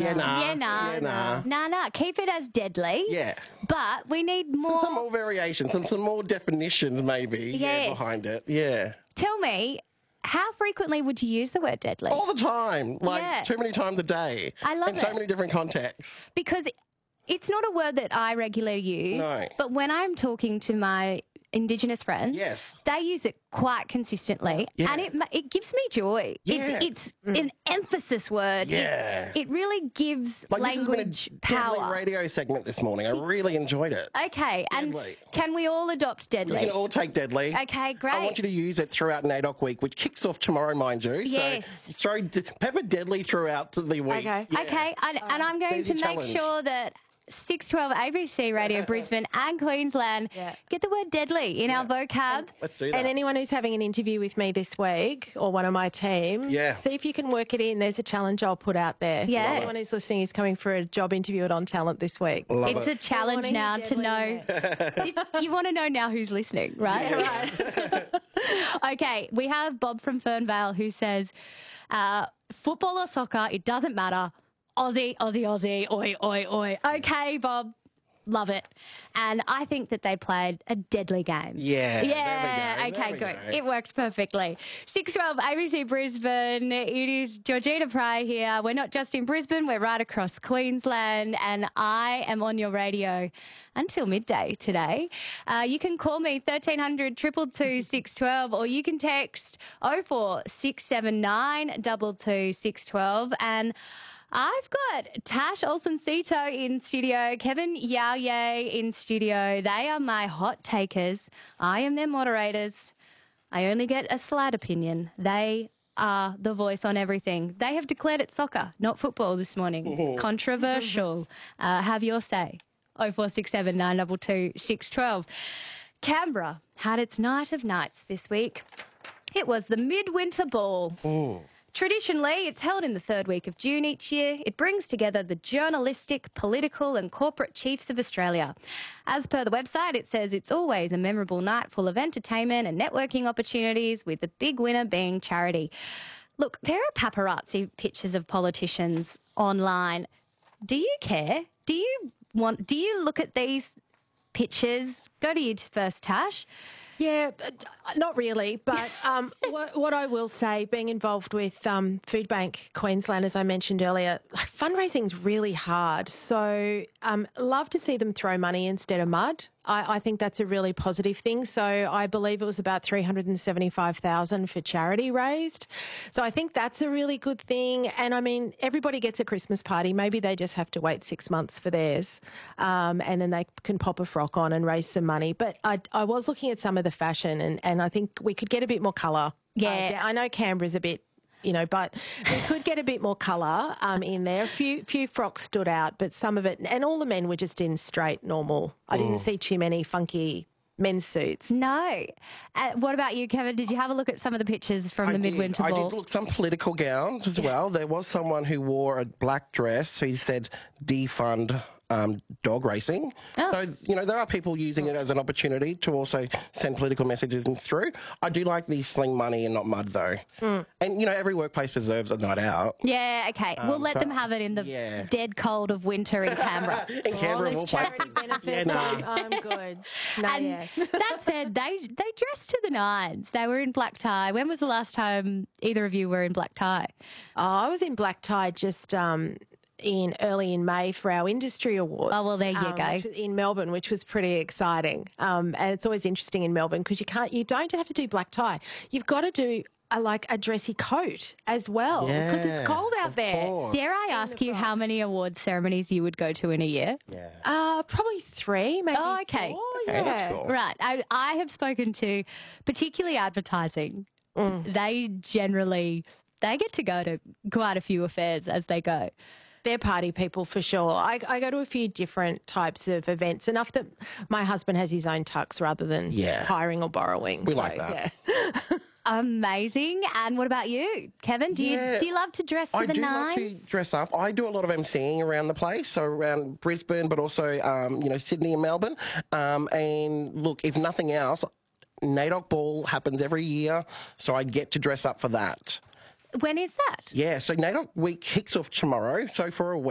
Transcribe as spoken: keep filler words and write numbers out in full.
Yeah, nah. Yeah, nah. Yeah, nah. Nah, nah. Keep it as deadly. Yeah. But we need more. Some more variations, some, some more definitions maybe yeah, Yes. behind it. Yeah. Tell me, how frequently would you use the word deadly? All the time. Like Yeah. too many times a day. I love in so it. many different contexts. Because it's not a word that I regularly use. No. But when I'm talking to my Indigenous friends, Yes. they use it quite consistently. Yeah. And it ma- it gives me joy. Yeah. It's, it's an emphasis word. Yeah. It, it really gives Like language this has been a power. deadly radio segment this morning. I really enjoyed it. Okay, Deadly. and can we all adopt deadly? We can all take deadly. Okay, great. I want you to use it throughout NAIDOC week, which kicks off tomorrow, mind you. Yes. So throw d- pepper deadly throughout the week. Okay. Yeah. Okay, and, and I'm going There's to your make challenge. sure that six twelve A B C Radio Brisbane and Queensland Yeah. get the word deadly in our vocab. Let's do that. And anyone who's having an interview with me this week or one of my team, Yeah. see if you can work it in. There's a challenge I'll put out there. Yeah. If anyone who's listening is coming for a job interview at On Talent this week. Love It's it. a challenge wanna now hear to deadly know. in it. It's, you want to know now who's listening, right? Right. Okay, we have Bob from Fernvale who says, uh, football or soccer, it doesn't matter. Aussie, Aussie, Aussie, oi, oi, oi. Okay, Bob. Love it. And I think that they played a deadly game. Yeah, there we Yeah. go, Okay, there we good. go. It works perfectly. six twelve A B C Brisbane. It is Georgina Pray here. We're not just in Brisbane, we're right across Queensland. And I am on your radio until midday today. Uh, you can call me thirteen hundred, two two two, six one two, or you can text oh four six seven nine, two two six one two. And I've got Tash Olsen-Sito in studio, Kevin Yao-Ye in studio. They are my hot takers. I am their moderators. I only get a slight opinion. They are the voice on everything. They have declared it soccer, not football this morning. Controversial. Uh, have your say. oh four six seven nine two two six one two. Canberra had its night of nights this week. It was the Midwinter Ball. Traditionally, it's held in the third week of June each year. It brings together the journalistic, political and corporate chiefs of Australia. As per the website, it says it's always a memorable night full of entertainment and networking opportunities, with the big winner being charity. Look, there are paparazzi pictures of politicians online. Do you care? Do you want, do you look at these pictures? Go to you first, Tash. Yeah, uh, not really. But um, what, what I will say, being involved with um, Food Bank Queensland, as I mentioned earlier, like, fundraising's really hard. So um, love to see them throw money instead of mud. I, I think that's a really positive thing. So I believe it was about three hundred seventy-five thousand dollars for charity raised. So I think that's a really good thing. And I mean, everybody gets a Christmas party. Maybe they just have to wait six months for theirs. Um, and then they can pop a frock on and raise some money. But I, I was looking at some of the fashion and, and I think we could get a bit more colour. Yeah. Uh, I know Canberra's a bit, you know, but we could get a bit more colour um, in there. A few few frocks stood out, but some of it, and all the men were just in straight, normal. I didn't see too many funky men's suits. No. Uh, what about you, Kevin? Did you have a look at some of the pictures from I the did. Midwinter I Ball? did look some political gowns as well. There was someone who wore a black dress who said defund um, dog racing. Oh. So, you know, there are people using it as an opportunity to also send political messages in through. I do like the sling money and not mud, though. Mm. And, you know, every workplace deserves a night out. Yeah, okay. we'll let so- them have it in the yeah. dead cold of winter in Canberra. In Canberra, of all All this charity places. benefits, Yeah, no. I'm, I'm good. No, And yeah. that said, they they dressed to the nines. They were in black tie. When was the last time either of you were in black tie? Oh, I was in black tie just um, in early in May for our industry awards. Oh, well, there you um, go. which was in Melbourne, which was pretty exciting. Um, and it's always interesting in Melbourne because you can't, you don't have to do black tie. You've got to do a, like a dressy coat as well because it's Yeah, cold out of there. course. Dare I ask you how many awards ceremonies you would go to in a year? Yeah. Uh, probably three, maybe Oh, okay. four. Okay, yeah. that's cool. Right. I, I have spoken to, particularly advertising. Mm. They generally, they get to go to quite a few affairs as they go. They're party people for sure. I, I go to a few different types of events, enough that my husband has his own tux rather than Yeah. hiring or borrowing. We So, like that. Yeah. Amazing. And what about you, Kevin? Do Yeah. you do you love to dress to I the do nines? like to dress up. I do a lot of emceeing around the place, so around Brisbane, but also um, you know Sydney and Melbourne. Um, and look, if nothing else, NAIDOC Ball happens every year, so I get to dress up for that. When is that? Yeah, so NAIDOC week kicks off tomorrow, so for a week.